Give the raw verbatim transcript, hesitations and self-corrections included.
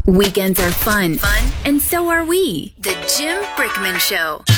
Weekends are fun. Fun. And so are we. The Jim Brickman Show.